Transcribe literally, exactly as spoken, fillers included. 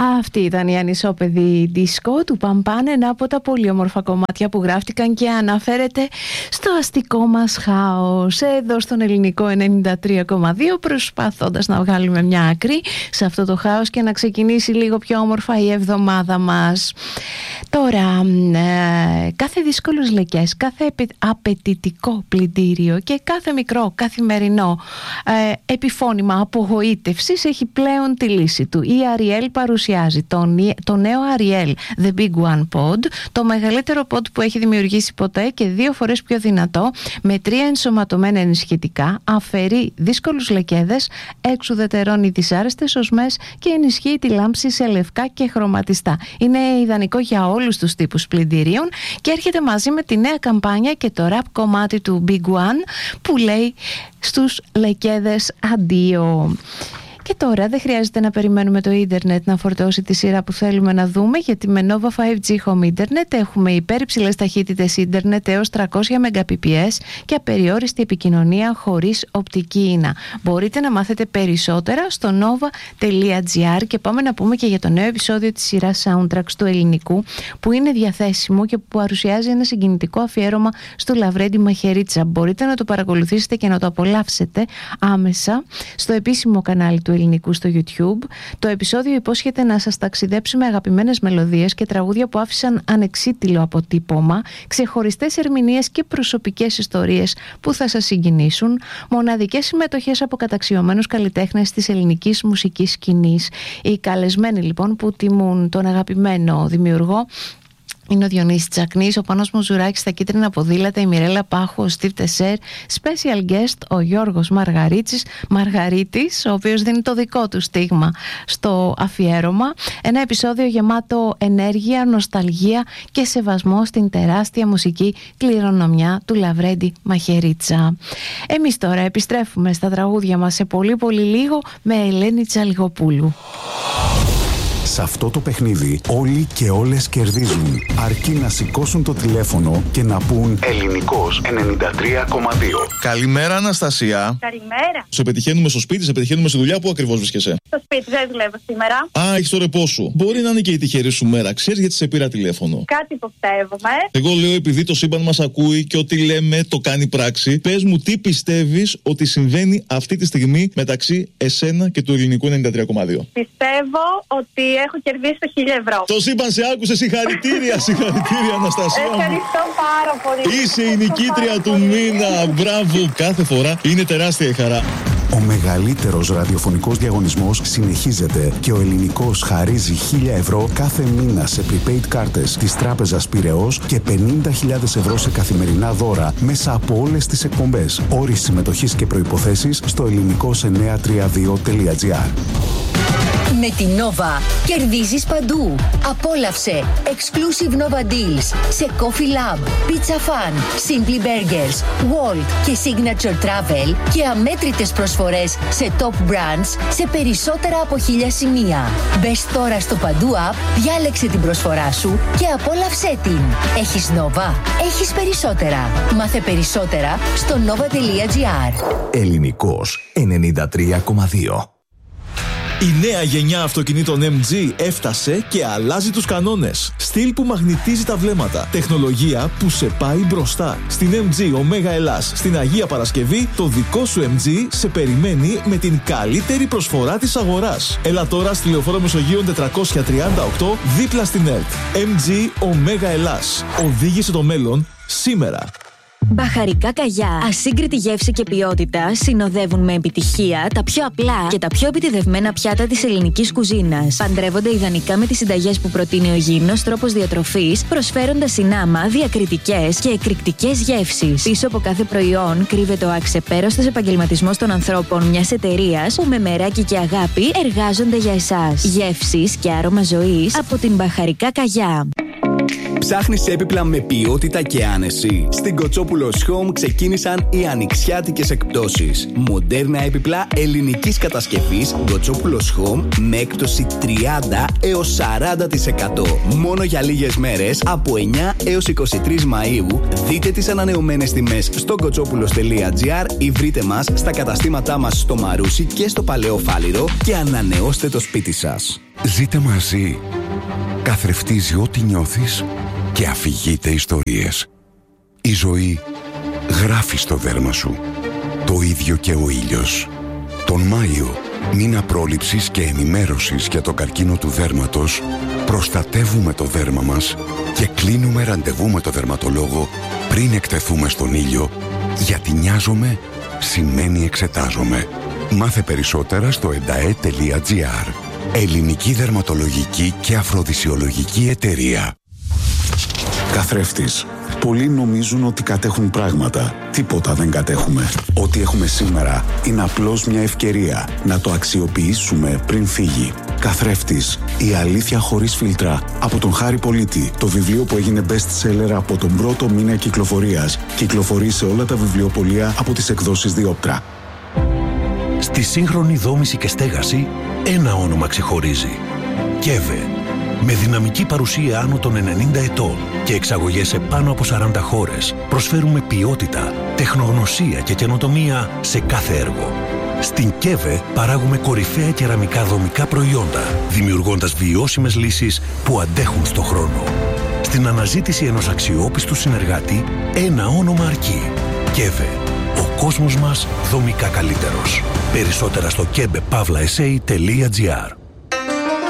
Αυτή ήταν η ανισόπεδη δίσκο του Παμπάν, ένα από τα πολύ όμορφα κομμάτια που γράφτηκαν και αναφέρεται στο αστικό μας χάος εδώ στον ελληνικό ενενήντα τρία κόμμα δύο, προσπαθώντας να βγάλουμε μια άκρη σε αυτό το χάος και να ξεκινήσει λίγο πιο όμορφα η εβδομάδα μας. Τώρα, ε, κάθε δύσκολος λεκές, κάθε απαιτητικό πλυντήριο και κάθε μικρό καθημερινό ε, επιφώνημα απογοήτευσης έχει πλέον τη λύση του. Η Ariel παρουσιάζει το, το νέο Ariel The Big One Pod, το μεγαλύτερο pod που έχει δημιουργήσει ποτέ και δύο φορές πιο δυνατό, με τρία ενσωματωμένα ενισχυτικά, αφαιρεί δύσκολους λεκέδες, εξουδετερώνει δυσάρεστες οσμές και ενισχύει τη λάμψη σε λευκά και χρωματιστά. Είναι ιδανικό για όλους τους τύπους πλυντηρίων και έρχεται μαζί με τη νέα καμπάνια και το rap κομμάτι του Big One που λέει στους λεκέδες αντίο. Και τώρα δεν χρειάζεται να περιμένουμε το ίντερνετ να φορτώσει τη σειρά που θέλουμε να δούμε, γιατί με Nova φάιβ τζι Home Internet έχουμε υπέρυψηλες ταχύτητες ίντερνετ έως τριακόσια Mbps και απεριόριστη επικοινωνία χωρίς οπτική ίνα. Μπορείτε να μάθετε περισσότερα στο nova τελεία gr και πάμε να πούμε και για το νέο επεισόδιο της σειράς Soundtracks του ελληνικού που είναι διαθέσιμο και που παρουσιάζει ένα συγκινητικό αφιέρωμα στο Λαβρέντι Μαχαιρίτσα. Μπορείτε να το παρακολουθήσετε και να το απολαύσετε άμεσα στο επίσημο κανάλι του ελληνικού στο YouTube. Το επεισόδιο υπόσχεται να σας ταξιδέψει με αγαπημένες μελωδίες και τραγούδια που άφησαν ανεξίτηλο αποτύπωμα, ξεχωριστές ερμηνείες και προσωπικές ιστορίες που θα σας συγκινήσουν, μοναδικές συμμετοχές από καταξιωμένους καλλιτέχνες της ελληνικής μουσικής σκηνής. Οι καλεσμένοι λοιπόν που τιμούν τον αγαπημένο δημιουργό είναι ο Διονύσης Τσακνής, ο Πάνος Μουζουράκης στα κίτρινα ποδήλατα, η Μιρέλα Πάχου, ο Στίβ Τεσέρ, special guest ο Γιώργος Μαργαρίτης, Μαργαρίτης, ο οποίος δίνει το δικό του στίγμα στο αφιέρωμα. Ένα επεισόδιο γεμάτο ενέργεια, νοσταλγία και σεβασμό στην τεράστια μουσική κληρονομιά του Λαβρέντι Μαχαιρίτσα. Εμείς τώρα επιστρέφουμε στα τραγούδια μας σε πολύ πολύ λίγο με Ελένη Τσαλιγοπούλου. Σε αυτό το παιχνίδι όλοι και όλες κερδίζουν, αρκεί να σηκώσουν το τηλέφωνο και να πούν Ελληνικός ενενήντα τρία κόμμα δύο. Καλημέρα Αναστασία. Καλημέρα. Σε πετυχαίνουμε στο σπίτι, σε πετυχαίνουμε στη δουλειά, πού ακριβώς βρίσκεσαι? Στο σπίτι, δεν δουλεύω σήμερα. Α, έχεις το ρεπό σου. Μπορεί να είναι και η τυχερή σου μέρα, ξέρεις γιατί σε πήρα τηλέφωνο? Κάτι υποψεύομαι. Εγώ λέω επειδή το σύμπαν μας ακούει και ό,τι λέμε το κάνει πράξη. Πες μου τι πιστεύεις ότι συμβαίνει αυτή τη στιγμή μεταξύ εσένα και του Ελληνικού ενενήντα τρία κόμμα δύο. Πιστεύω ότι έχω κερδίσει το χίλια ευρώ. Το σύμπαν σε άκουσε, συγχαρητήρια, συγχαρητήρια Αναστασία. Ευχαριστώ πάρα πολύ. Είσαι η νικήτρια του μήνα, μπράβο. Κάθε φορά είναι τεράστια η χαρά. Ο μεγαλύτερος ραδιοφωνικός διαγωνισμός συνεχίζεται και ο Ελληνικός χαρίζει χίλια ευρώ κάθε μήνα σε prepaid κάρτες της Τράπεζας Πειραιώς και πενήντα χιλιάδες ευρώ σε καθημερινά δώρα μέσα από όλες τις εκπομπές. Όροι συμμετοχής και προϋποθέσεις στο ελληνικός εννιακόσια τριάντα δύο τελεία gr. Με την Nova κερδίζεις παντού. Απόλαυσε exclusive Nova Deals σε Coffee Lab, Pizza Fan, Simply Burgers, Walt και Signature Travel και αμέτρητες προσφορές σε top brands σε περισσότερα από χίλια σημεία. Μπες τώρα στο Παντού App, διάλεξε την προσφορά σου και απόλαυσέ την. Έχεις Nova, έχεις περισσότερα. Μάθε περισσότερα στο nova τελεία gr. Ελληνικός ενενήντα τρία κόμμα δύο. Η νέα γενιά αυτοκινήτων εμ τζι έφτασε και αλλάζει τους κανόνες. Στυλ που μαγνητίζει τα βλέμματα. Τεχνολογία που σε πάει μπροστά. Στην εμ τζι Omega Ελλάς, στην Αγία Παρασκευή, το δικό σου εμ τζι σε περιμένει με την καλύτερη προσφορά της αγοράς. Έλα τώρα στη Λεωφόρο Μεσογείων τετρακόσια τριάντα οκτώ, δίπλα στην ΕΡΤ. εμ τζι Omega Ελλάς. Οδήγησε το μέλλον σήμερα. Μπαχαρικά Καγιά. Ασύγκριτη γεύση και ποιότητα συνοδεύουν με επιτυχία τα πιο απλά και τα πιο επιτηδευμένα πιάτα της ελληνικής κουζίνας. Παντρεύονται ιδανικά με τις συνταγές που προτείνει ο υγιεινός τρόπος διατροφής, προσφέροντας συνάμα διακριτικές και εκρηκτικές γεύσεις. Πίσω από κάθε προϊόν κρύβεται ο αξεπέραστος επαγγελματισμός των ανθρώπων μιας εταιρείας που με μεράκι και αγάπη εργάζονται για εσάς. Γεύσεις και άρωμα ζωής από την Μπαχαρικά Καγιά. Ψάχνεις έπιπλα με ποιότητα και άνεση? Στην Κοτσόπουλος Home ξεκίνησαν οι ανοιξιάτικες εκπτώσεις. Μοντέρνα έπιπλα ελληνικής κατασκευής Κοτσόπουλος Home με έκπτωση τριάντα έως σαράντα τοις εκατό. Μόνο για λίγες μέρες από εννιά έως είκοσι τρεις Μαΐου. Δείτε τις ανανεωμένες τιμές στο κοτσόπουλος τελεία τζι άρ ή βρείτε μας στα καταστήματά μας στο Μαρούσι και στο Παλαιό Φάληρο και ανανεώστε το σπίτι σας. Ζείτε μαζί. Καθρεφτίζει ό,τι νιώθεις και αφηγείται ιστορίες. Η ζωή γράφει στο δέρμα σου. Το ίδιο και ο ήλιος. Τον Μάιο, μήνα πρόληψης και ενημέρωσης για το καρκίνο του δέρματος, προστατεύουμε το δέρμα μας και κλείνουμε ραντεβού με το δερματολόγο πριν εκτεθούμε στον ήλιο, γιατί νοιάζομαι σημαίνει εξετάζομαι. Μάθε περισσότερα στο εντα-ε τελεία τζι άρ. Ελληνική Δερματολογική και Αφροδισιολογική Εταιρεία. Καθρέφτης. Πολλοί νομίζουν ότι κατέχουν πράγματα. Τίποτα δεν κατέχουμε. Ό,τι έχουμε σήμερα είναι απλώς μια ευκαιρία να το αξιοποιήσουμε πριν φύγει. Καθρέφτης. Η αλήθεια χωρίς φίλτρα. Από τον Χάρη Πολίτη. Το βιβλίο που έγινε best seller από τον πρώτο μήνα κυκλοφορίας. Κυκλοφορεί σε όλα τα βιβλιοπωλεία από τις εκδόσεις Διόπτρα. Στη σύγχρονη δόμηση και στέγαση, ένα όνομα ξεχωρίζει. κέβε. Με δυναμική παρουσία άνω των ενενήντα ετών και εξαγωγές σε πάνω από σαράντα χώρες, προσφέρουμε ποιότητα, τεχνογνωσία και καινοτομία σε κάθε έργο. Στην κέβε παράγουμε κορυφαία κεραμικά δομικά προϊόντα, δημιουργώντας βιώσιμες λύσεις που αντέχουν στο χρόνο. Στην αναζήτηση ενός αξιόπιστου συνεργάτη, ένα όνομα αρκεί. κέβε. Ο κόσμος μας δομικά καλύτερος. Περισσότερα στο κέβε παύλα ες έι τελεία τζι άρ.